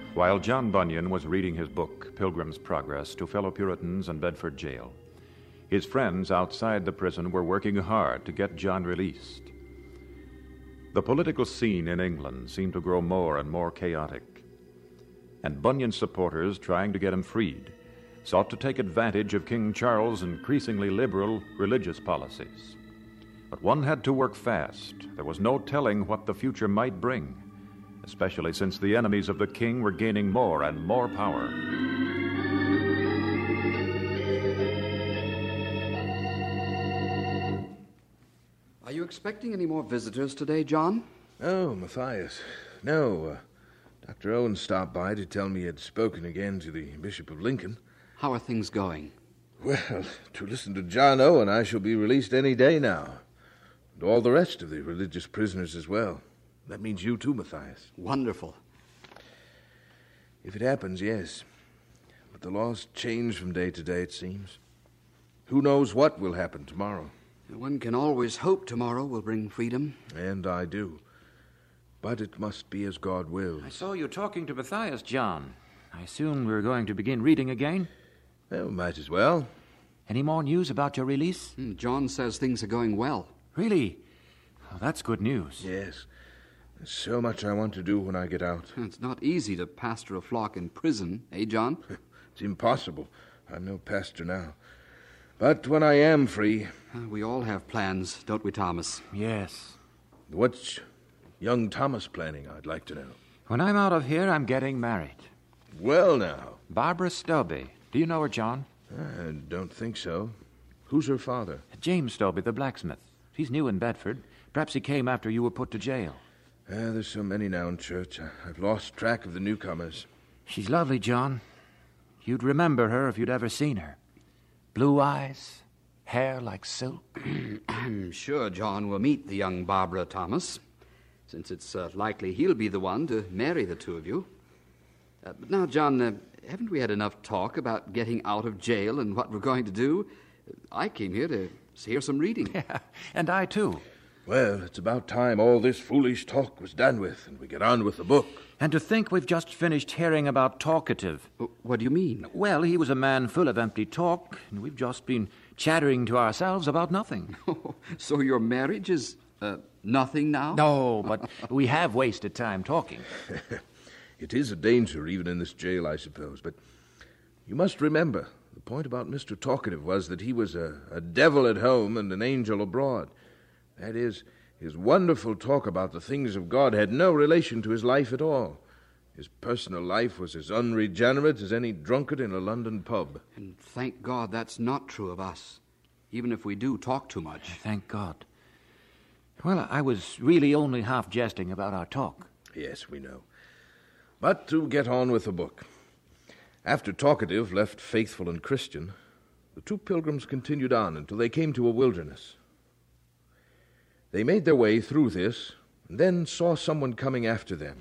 While John Bunyan was reading his book, Pilgrim's Progress, to fellow Puritans in Bedford jail, his friends outside the prison were working hard to get John released. The political scene in England seemed to grow more and more chaotic, and Bunyan's supporters, trying to get him freed, sought to take advantage of King Charles' increasingly liberal religious policies. But one had to work fast. There was no telling what the future might bring, especially since the enemies of the king were gaining more and more power. Are you expecting any more visitors today, John? Oh, Matthias. No. Dr. Owen stopped by to tell me he had spoken again to the Bishop of Lincoln. How are things going? Well, to listen to John Owen, I shall be released any day now. And all the rest of the religious prisoners as well. That means you too, Matthias. Wonderful. If it happens, yes. But the laws change from day to day, it seems. Who knows what will happen tomorrow? One can always hope tomorrow will bring freedom. And I do. But it must be as God wills. I saw you talking to Matthias, John. I assume we're going to begin reading again? Well, might as well. Any more news about your release? John says things are going well. Really? Oh, that's good news. Yes. There's so much I want to do when I get out. It's not easy to pastor a flock in prison, eh, John? It's impossible. I'm no pastor now. But when I am free... We all have plans, don't we, Thomas? Yes. What's young Thomas planning, I'd like to know? When I'm out of here, I'm getting married. Well, now. Barbara Stobbe. Do you know her, John? I don't think so. Who's her father? James Stobbe, the blacksmith. He's new in Bedford. Perhaps he came after you were put to jail. There's so many now in church. I've lost track of the newcomers. She's lovely, John. You'd remember her if you'd ever seen her. Blue eyes, hair like silk. I'm sure John will meet the young Barbara, Thomas, since it's likely he'll be the one to marry the two of you. But now, John, haven't we had enough talk about getting out of jail and what we're going to do? I came here to hear some reading. Yeah, and I too. Well, it's about time all this foolish talk was done with and we get on with the book. And to think we've just finished hearing about Talkative. What do you mean? Well, he was a man full of empty talk, and we've just been chattering to ourselves about nothing. So your marriage is nothing now? No, but we have wasted time talking. It is a danger even in this jail, I suppose, but you must remember, the point about Mr. Talkative was that he was a devil at home and an angel abroad. That is, his wonderful talk about the things of God had no relation to his life at all. His personal life was as unregenerate as any drunkard in a London pub. And thank God that's not true of us, even if we do talk too much. Thank God. Well, I was really only half jesting about our talk. Yes, we know. But to get on with the book. After Talkative left Faithful and Christian, the two pilgrims continued on until they came to a wilderness. They made their way through this, and then saw someone coming after them.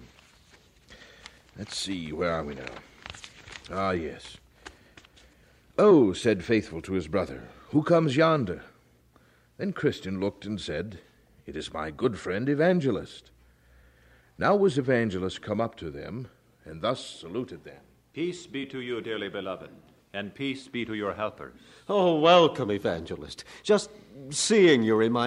Let's see, where are we now? Ah, yes. "Oh," said Faithful to his brother, "who comes yonder?" Then Christian looked and said, "It is my good friend Evangelist." Now was Evangelist come up to them, and thus saluted them. Peace be to you, dearly beloved, and peace be to your helpers. Oh, welcome, Evangelist. Just seeing you reminds